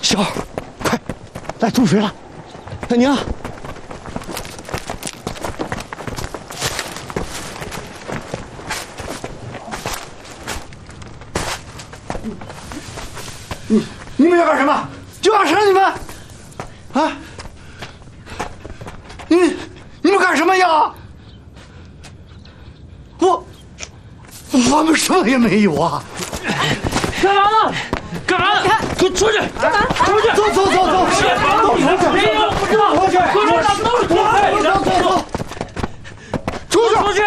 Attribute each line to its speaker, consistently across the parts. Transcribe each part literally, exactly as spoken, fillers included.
Speaker 1: 小二，快，来注水了。大娘，你你们要干什么？就要杀你们！啊！你们你们干什么呀？我我们什么也没有啊！
Speaker 2: 干嘛呢？干嘛呢？给我出去！
Speaker 3: 干嘛？
Speaker 2: 出去！
Speaker 1: 走走走走！
Speaker 2: 都出去！没有，不知道。
Speaker 1: 出去！
Speaker 2: 回头咱们都是土匪！
Speaker 1: 走走走！出去！
Speaker 2: 出去！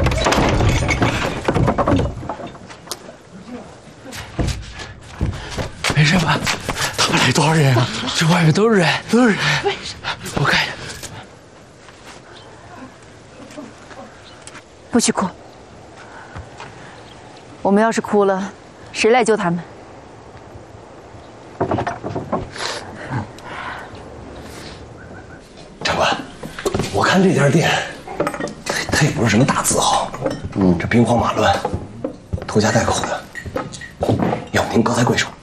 Speaker 2: 没事吧？
Speaker 1: 他们来多少人啊？
Speaker 2: 这外面都是人，
Speaker 1: 都是人。
Speaker 3: 为什么？
Speaker 2: 我看一下。
Speaker 3: 不许哭！我们要是哭了，谁来救他们？
Speaker 4: 长官，我看这家店，它它也不是什么大字号，嗯，这兵荒马乱，拖家带口的，要不您高抬贵手？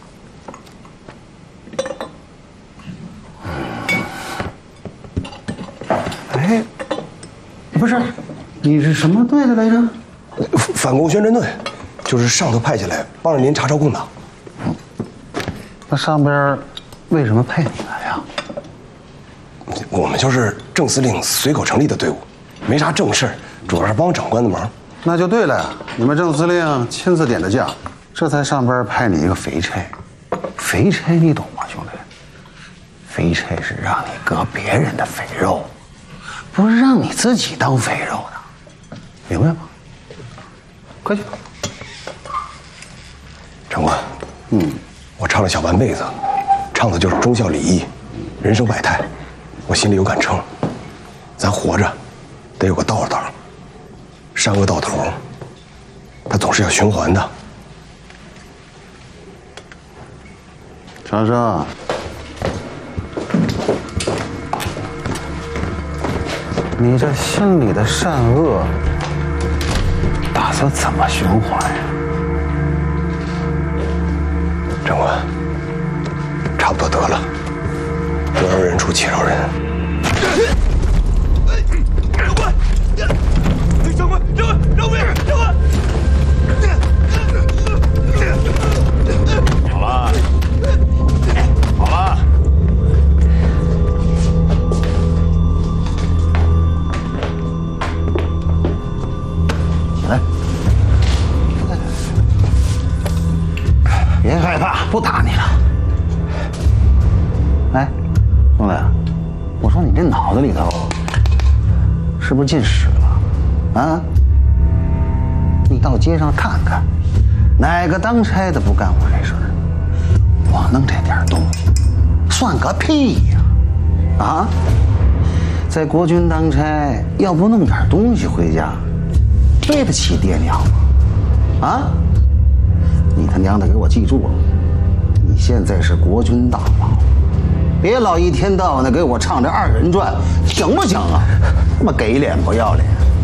Speaker 1: 哎，不是，你是什么队的来着？
Speaker 4: 反共宣传队，就是上头派下来帮着您查抄共党。
Speaker 1: 那上边为什么派你来呀？
Speaker 4: 我们就是郑司令随口成立的队伍，没啥正事儿，主要是帮长官的忙。
Speaker 1: 那就对了，你们郑司令亲自点的将，这才上边派你一个肥差。肥差你懂吗，兄弟？肥差是让你割别人的肥肉，不是让你自己当肥肉的，明白吗？快去。
Speaker 4: 长官，嗯，我唱了小半辈子，唱的就是忠孝礼义、人生百态，我心里有杆秤。咱活着得有个道道，善恶到头，它总是要循环的。
Speaker 1: 长生，你这心里的善恶打算怎么循环呀？
Speaker 4: 长官，差不多得了，不饶人处且饶人。
Speaker 2: 长官，长官，长官，饶命！长官，
Speaker 5: 好了，好了。
Speaker 1: 起来，别害怕，不打你了。哎，兄弟，我说你这脑子里头是不是进屎了？啊？你到街上看看，哪个当差的不干我这事儿？我弄这点东西，算个屁呀！啊，在国军当差，要不弄点东西回家，对得起爹娘吗？啊！你他娘的给我记住了，你现在是国军大佬，别老一天到晚的给我唱这二人转，行不行啊？他妈给脸不要脸！